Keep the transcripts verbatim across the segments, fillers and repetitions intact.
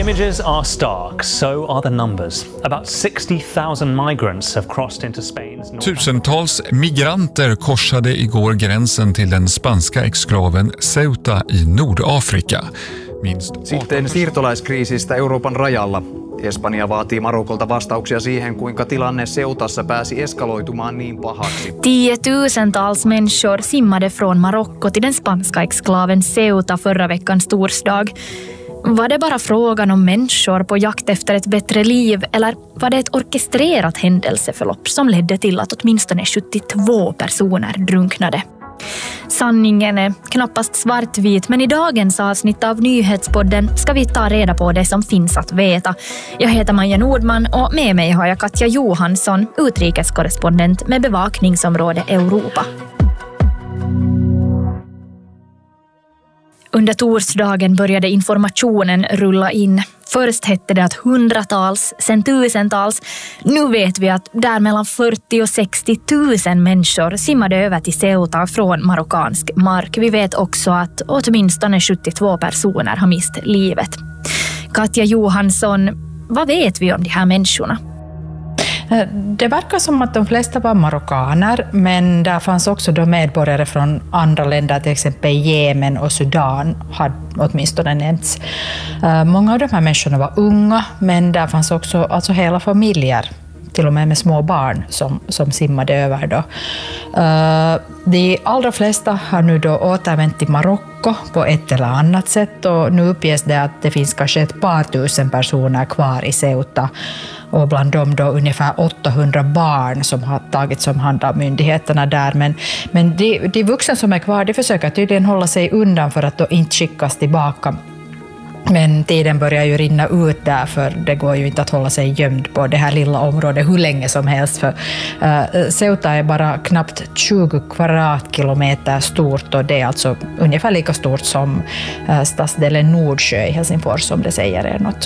images are stark, so are the numbers. About sixty thousand migrants have crossed into Spain's... Tusentals migranter korsade igår gränsen till den spanska exklaven Ceuta i Nordafrika. Minst Sitten siirtolaiskriisistä Euroopan rajalla. Espanja vaatii Marokolta vastauksia siihen, kuinka tilanne Ceutassa pääsi eskaloitumaan niin pahaksi. Tiotusentals människor simmade från Marocko till den spanska exklaven Ceuta förra veckans torsdag. Var det bara frågan om människor på jakt efter ett bättre liv, eller var det ett orkestrerat händelseförlopp som ledde till att åtminstone sjuttiotvå personer drunknade? Sanningen är knappast svartvit, men i dagens avsnitt av Nyhetspodden ska vi ta reda på det som finns att veta. Jag heter Maja Nordman och med mig har jag Katja Johansson, utrikeskorrespondent med bevakningsområde Europa. Under torsdagen började informationen rulla in. Först hette det att hundratals, sen tusentals. Nu vet vi att där mellan fyrtio och sextio tusen människor simmade över till Ceuta från marockansk mark. Vi vet också att åtminstone sjuttiotvå personer har mist livet. Katja Johansson, vad vet vi om de här människorna? Det verkar som att de flesta var marockaner, men där fanns också då medborgare från andra länder, till exempel Jemen och Sudan har åtminstone nämnts. Många av de här människorna var unga, men där fanns också alltså hela familjer, till och med med små barn som, som simmade över då. De allra flesta har nu då återvänt till Marocko på ett eller annat sätt, och nu uppges det att det finns kanske ett par tusen personer kvar i Ceuta, och bland dem då ungefär åttahundra barn som har tagits om hand av myndigheterna där. Men, men de, de vuxna som är kvar, de försöker tydligen hålla sig undan för att då inte skickas tillbaka. Men tiden börjar ju rinna ut där, för det går ju inte att hålla sig gömd på det här lilla området hur länge som helst. För uh, Ceuta är bara knappt tjugo kvadratkilometer stort, och det är alltså ungefär lika stort som uh, stadsdelen Nordsjö i Helsingfors, som det säger är något.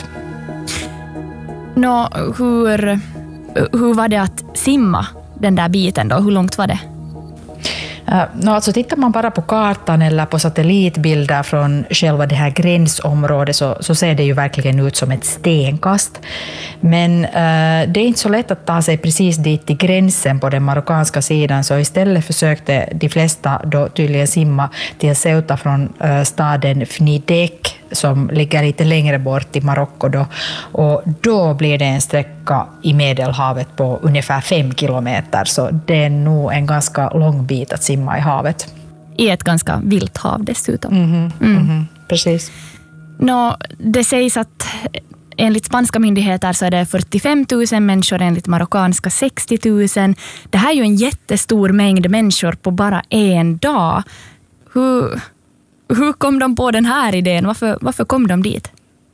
Nå, hur, hur var det att simma den där biten då? Hur långt var det? Uh, no, alltså tittar man bara på kartan eller på satellitbilder från själva det här gränsområdet, så, så ser det ju verkligen ut som ett stenkast. Men uh, det är inte så lätt att ta sig precis dit till gränsen på den marockanska sidan, så istället försökte de flesta då tydligen simma till Ceuta från uh, staden Fnidek, som ligger lite längre bort i Marocko då, och då blir det en sträcka i Medelhavet på ungefär fem kilometer, så det är nog en ganska lång bit att simma i havet. I ett ganska vilt hav dessutom. Mm-hmm. Mm. Mm-hmm. Precis. Nå, det sägs att enligt spanska myndigheter så är det fyrtiofem tusen människor, enligt marockanska sextio tusen. Det här är ju en jättestor mängd människor på bara en dag. Hur... Hur kom de på den här idén? Varför, varför kom de dit?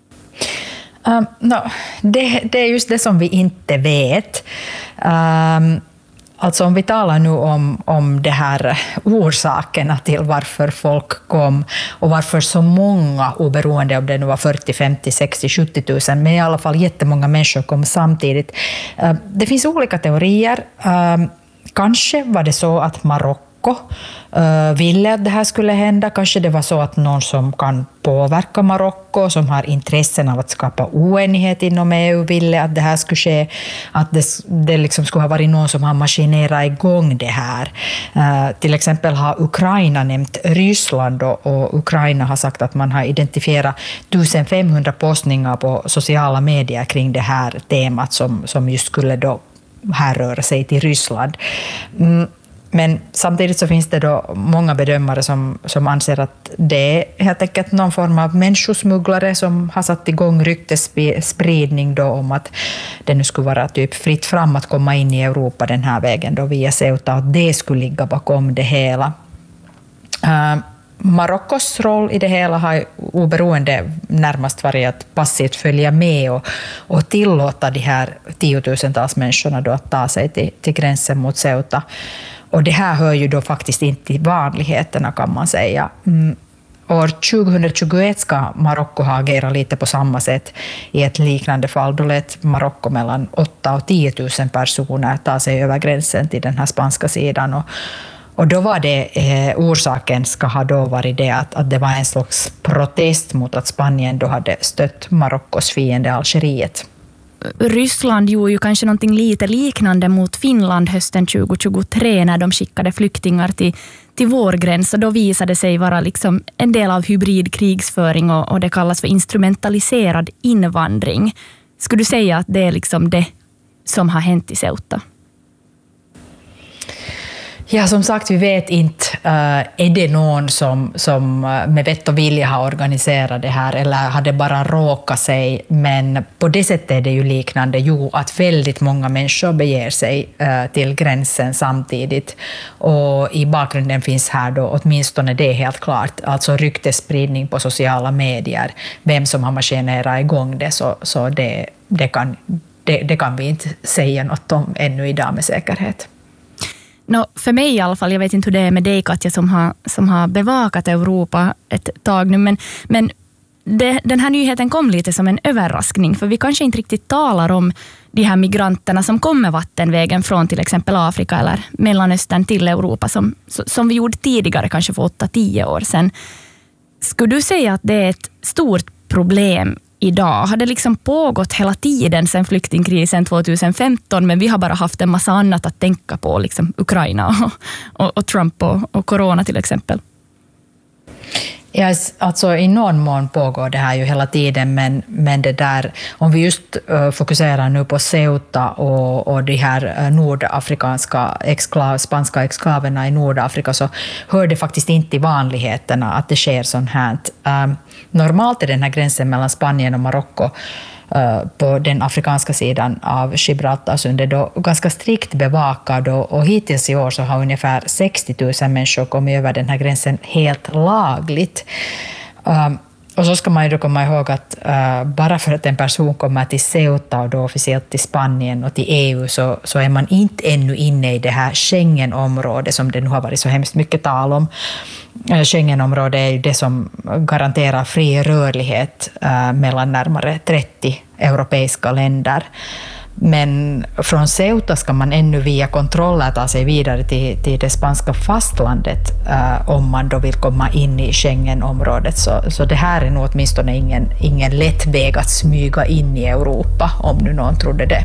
Um, no, det, det är just det som vi inte vet. Um, alltså om vi talar nu om, om det här orsakerna till varför folk kom och varför så många, oberoende om det nu var fyrtio, femtio, sextio, sjuttio tusen, men i alla fall jättemånga människor kom samtidigt. Uh, det finns olika teorier. Um, kanske var det så att Marocko Uh, ville att det här skulle hända. Kanske det var så att någon som kan påverka Marocko, som har intressen av att skapa oenighet inom E U, ville att det här skulle ske. Att det, det liksom skulle ha varit någon som har maskinerat igång det här. Uh, till exempel har Ukraina nämnt Ryssland, och, och Ukraina har sagt att man har identifierat femtonhundra postningar på sociala medier kring det här temat som, som just skulle då härröra sig till Ryssland. Mm. Men samtidigt så finns det då många bedömare som, som anser att det är helt enkelt någon form av människosmugglare som har satt igång ryktesspridning då om att det nu skulle vara typ fritt fram att komma in i Europa den här vägen då via Ceuta, och det skulle ligga bakom det hela. Uh, Marockos roll i det hela har oberoende närmast varit att passivt följa med och, och tillåta de här tiotusentals människorna då att ta sig till, till gränsen mot Ceuta. Och det här hör ju då faktiskt inte till vanligheterna, kan man säga. Mm. År tjugohundratjugoett ska Marocko ha agerat lite på samma sätt i ett liknande fall. Då lät Marocko mellan åtta och tio tusen personer ta sig över gränsen till den här spanska sidan. Och, Och då var det, eh, orsaken ska ha då varit det att, att det var en slags protest mot att Spanien då hade stött Marockos fiende Algeriet. Ryssland gjorde ju kanske någonting lite liknande mot Finland hösten tjugohundratjugotre när de skickade flyktingar till, till vår gräns, och då visade sig vara liksom en del av hybridkrigsföring och, och det kallas för instrumentaliserad invandring. Skulle du säga att det är liksom det som har hänt i Ceuta? Ja, som sagt, vi vet inte, uh, är det någon som, som med vett och vilja har organiserat det här eller har det bara råkat sig, men på det sättet är det ju liknande, jo, att väldigt många människor beger sig uh, till gränsen samtidigt, och i bakgrunden finns här då åtminstone det helt klart, alltså ryktesspridning på sociala medier, vem som har maskinerat igång det, så, så det, det, kan, det, det kan vi inte säga något om ännu idag med säkerhet. No, för mig i alla fall, jag vet inte hur det är med dig, Katja, som har, som har bevakat Europa ett tag nu, men, men det, den här nyheten kom lite som en överraskning, för vi kanske inte riktigt talar om de här migranterna som kommer vattenvägen från till exempel Afrika eller Mellanöstern till Europa, som, som vi gjorde tidigare, kanske för åtta tio år sedan. Skulle du säga att det är ett stort problem idag? Har det liksom pågått hela tiden sedan flyktingkrisen tjugohundrafemton, men vi har bara haft en massa annat att tänka på, liksom Ukraina och, och, och Trump och, och corona till exempel? Ja, alltså i någon mån pågår det här ju hela tiden, men, men det där, om vi just uh, fokuserar nu på Ceuta och, och de här uh, nordafrikanska exklav, spanska exklaverna i Nordafrika, så hör det faktiskt inte till vanligheterna att det sker sånt här. Um, normalt är den här gränsen mellan Spanien och Marocko uh, på den afrikanska sidan av Gibraltarsundet då ganska strikt bevakad, och, och hittills i år så har ungefär sextio tusen människor kommit över den här gränsen helt lagligt. Um, och så ska man ju då komma ihåg att uh, bara för att en person kommer till Ceuta och då officiellt till Spanien och till E U, så, så är man inte ännu inne i det här Schengenområdet som det nu har varit så hemskt mycket tal om. Schengenområdet är ju det som garanterar fri rörlighet uh, mellan närmare trettio europeiska länder. Men från Ceuta ska man ännu via kontroller ta sig vidare till, till det spanska fastlandet uh, om man då vill komma in i Schengenområdet. Så, så det här är nog åtminstone ingen, ingen lätt väg att smyga in i Europa, om nu någon trodde det.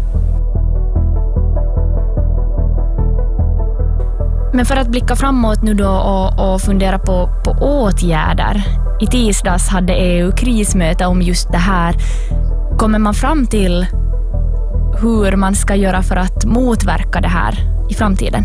Men för att blicka framåt nu då och, och fundera på, på åtgärder. I tisdags hade E U krismöte om just det här. Kommer man fram till hur man ska göra för att motverka det här i framtiden?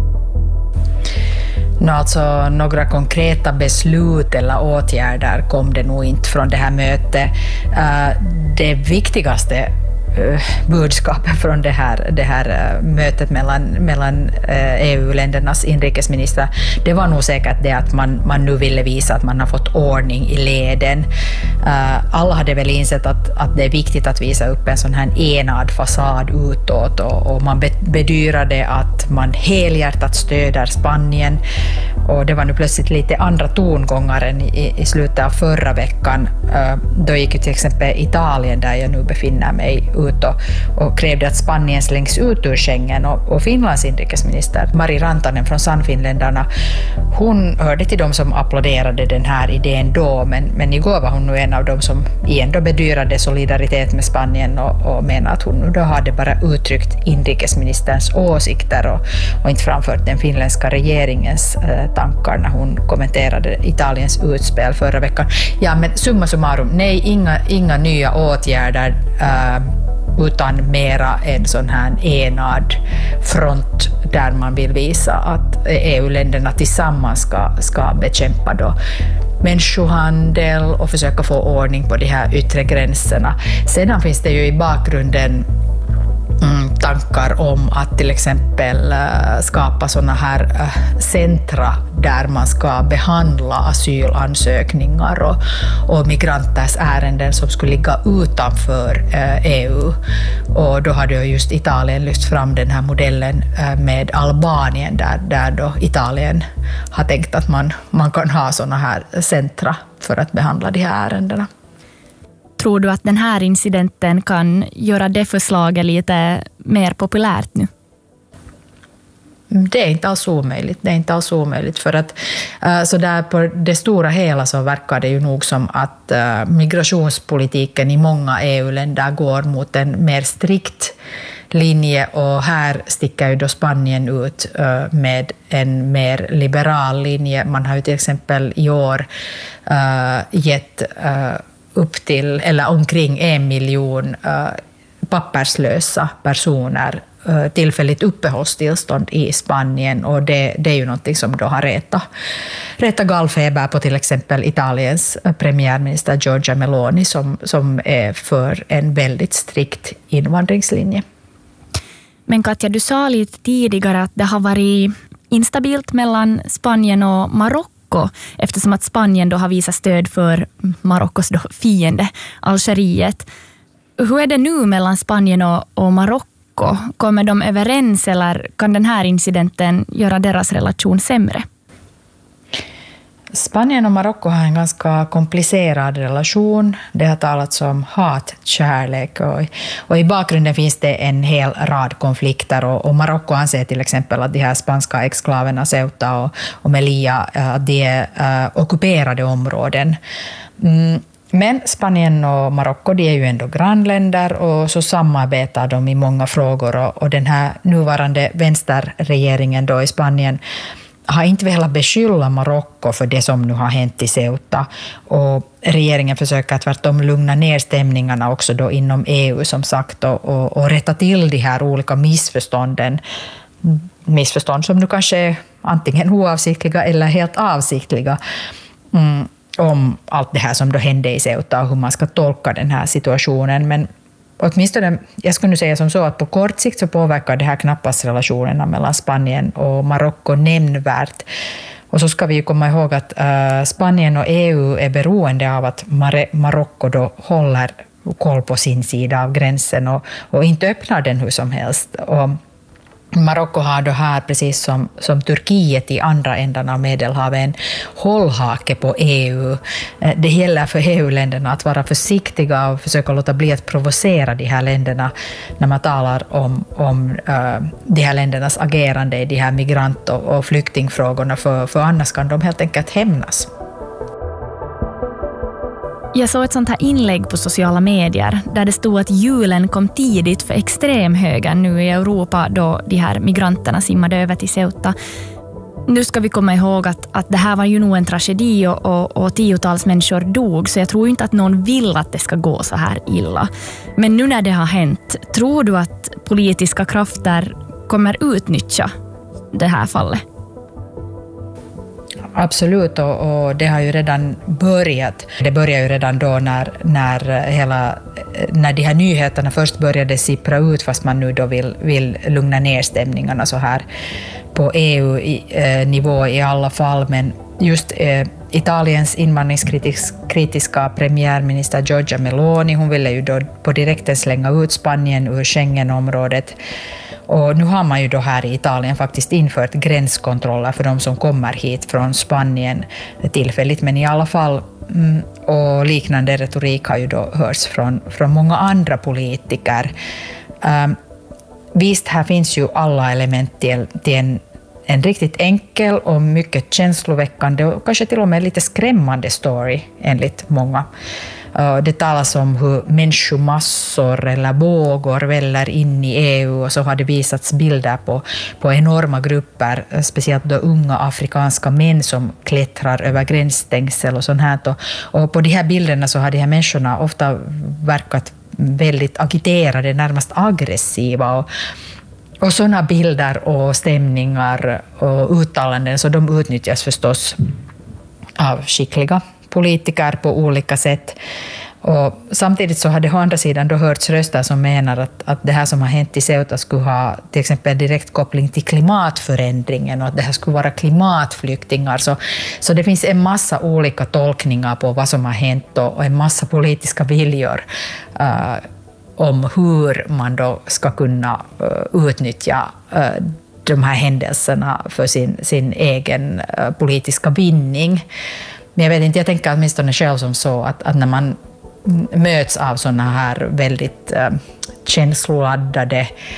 No, alltså, några konkreta beslut eller åtgärder kom det nog inte från det här mötet. Uh, det viktigaste budskapet från det här, det här mötet mellan, mellan E U-ländernas inrikesministrar, det var nog säkert det att man, man nu ville visa att man har fått ordning i leden. Alla hade väl insett att, att det är viktigt att visa upp en sån här enad fasad utåt, och, och man bedyrade att man helhjärtat stöder Spanien, och det var nu plötsligt lite andra tongångar än i, i slutet av förra veckan. Då gick ju till exempel Italien, där jag nu befinner mig, ut och, och krävde att Spanien slängs ut ur Schengen, och, och Finlands inrikesminister Mari Rantanen från Sannfinländarna, hon hörde till de som applåderade den här idén då, men, men igår var hon nu en av de som igen då bedyrade solidaritet med Spanien och, och menar att hon nu då hade bara uttryckt inrikesministerns åsikter och, och inte framfört den finländska regeringens eh, tankar när hon kommenterade Italiens utspel förra veckan. Ja, men summa summarum, nej, inga, inga nya åtgärder eh, utan mera en sån här enad front där man vill visa att E U-länderna tillsammans ska, ska bekämpa då människohandel och försöka få ordning på de här yttre gränserna. Sedan finns det ju i bakgrunden Mm, tankar om att till exempel äh, skapa såna här äh, centra där man ska behandla asylansökningar och, och migranters ärenden som skulle ligga utanför äh, E U. Och då hade ju just Italien lyft fram den här modellen äh, med Albanien, där, där då Italien har tänkt att man, man kan ha såna här centra för att behandla de här ärendena. Tror du att den här incidenten kan göra det förslaget lite mer populärt nu? Det är inte alls omöjligt. Det är inte alls omöjligt för att uh, så där på det stora hela så verkar det ju nog som att uh, migrationspolitiken i många E U-länder går mot en mer strikt linje, och här sticker ju då Spanien ut uh, med en mer liberal linje. Man har ju till exempel i år uh, gett uh, upp till eller omkring en miljon uh, papperslösa personer tillfälligt uppehållstillstånd i Spanien, och det, det är ju något som då har retat reta gallfeber på till exempel Italiens premiärminister Giorgia Meloni som, som är för en väldigt strikt invandringslinje. Men Katja, du sa lite tidigare att det har varit instabilt mellan Spanien och Marocko, eftersom att Spanien då har visat stöd för Marockos då fiende, Algeriet. Hur är det nu mellan Spanien och, och Marocko? Kommer de överens, eller kan den här incidenten göra deras relation sämre? Spanien och Marocko har en ganska komplicerad relation. Det har talats om hatkärlek, och, och i bakgrunden finns det en hel rad konflikter, och, och Marocko anser till exempel att de här spanska exklaverna Ceuta och, och Melilla, att de är uh, ockuperade områden. Mm. Men Spanien och Marocko, de är ju ändå grannländer, och så samarbetar de i många frågor, och, och den här nuvarande vänsterregeringen då i Spanien har inte velat beskylla Marocko för det som nu har hänt i Ceuta, och regeringen försöker tvärtom lugna ner stämningarna också då inom E U som sagt, och, och, och rätta till de här olika missförstånden. Missförstånd som nu kanske är antingen oavsiktliga eller helt avsiktliga. Mm. om allt det här som då hände i Ceuta och hur man ska tolka den här situationen. Men åtminstone, jag skulle nu säga som så att på kort sikt så påverkar det här knappast relationerna mellan Spanien och Marocko nämnvärt. Och så ska vi ju komma ihåg att uh, Spanien och E U är beroende av att Mar- Marocko då håller koll på sin sida av gränsen och, och inte öppnar den hur som helst. Och Marocko har då här, precis som, som Turkiet i andra ändan av Medelhavet, en hållhake på E U. Det gäller för E U-länderna att vara försiktiga och försöka låta bli att provocera de här länderna när man talar om, om uh, de här ländernas agerande i de här migrant- och, och flyktingfrågorna, för, för annars kan de helt enkelt hämnas. Jag såg ett sånt här inlägg på sociala medier där det stod att julen kom tidigt för extremhögern nu i Europa då de här migranterna simmade över till Ceuta. Nu ska vi komma ihåg att, att det här var ju nog en tragedi och, och, och tiotals människor dog, så jag tror inte att någon vill att det ska gå så här illa. Men nu när det har hänt, tror du att politiska krafter kommer utnyttja det här fallet? Absolut, och, och det har ju redan börjat. Det började ju redan då när, när, hela, när de här nyheterna först började sippra ut, fast man nu då vill, vill lugna ner stämningarna så här på E U-nivå i alla fall. Men just eh, Italiens invandringskritiska premiärminister Giorgia Meloni, hon ville ju då på direkten slänga ut Spanien ur Schengenområdet. Och nu har man ju då här i Italien faktiskt infört gränskontroller för de som kommer hit från Spanien tillfälligt, men i alla fall, och liknande retorik har ju då hörts från, från många andra politiker. Um, visst, här finns ju alla element till, till en, en riktigt enkel och mycket känsloväckande och kanske till och med lite skrämmande story enligt många. Det talas om hur människomassor eller vågor väller in i E U, och så har det visats bilder på, på enorma grupper, speciellt då unga afrikanska män som klättrar över gränsstängsel och sånt här. Och, och på de här bilderna så har de här människorna ofta verkat väldigt agiterade, närmast aggressiva, och Och sådana bilder och stämningar och uttalanden, så de utnyttjas förstås av skickliga politiker på olika sätt. Och samtidigt så har det å andra sidan då hörts röster som menar att, att det här som har hänt i Ceuta skulle ha till exempel direkt koppling till klimatförändringen och att det här skulle vara klimatflyktingar. Så, så det finns en massa olika tolkningar på vad som har hänt och en massa politiska viljor uh, om hur man då ska kunna uh, utnyttja uh, de här händelserna för sin, sin egen uh, politiska vinning. Men jag vet inte, jag tänker åtminstone själv som så att, att när man möts av sådana här väldigt uh, känsloladdade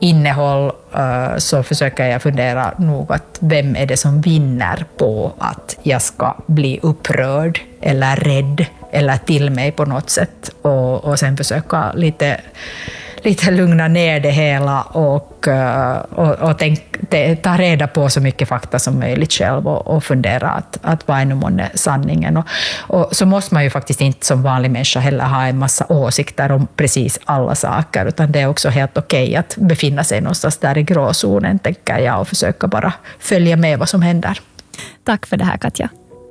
innehåll så försöker jag fundera nog att vem är det som vinner på att jag ska bli upprörd eller rädd eller till mig på något sätt, och, och sen försöka lite, lite lugna ner det hela och, och, och tänk, ta reda på så mycket fakta som möjligt själv och, och fundera att, att vad är nu månne sanningen. Och, och så måste man ju faktiskt inte som vanlig människa heller ha en massa åsikter om precis alla saker, utan det är också helt okej att befinna sig någonstans där i gråzonen, tänker jag, och försöka bara följa med vad som händer. Tack för det här, Katja.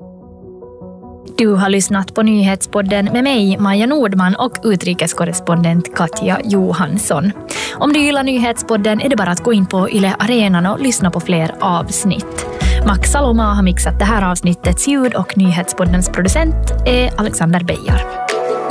Du har lyssnat på Nyhetspodden med mig, Maja Nordman, och utrikeskorrespondent Katja Johansson. Om du gillar Nyhetspodden är det bara att gå in på Yle Arenan och lyssna på fler avsnitt. Max Saloma har mixat det här avsnittets ljud och Nyhetspoddens producent är Alexander Beijar.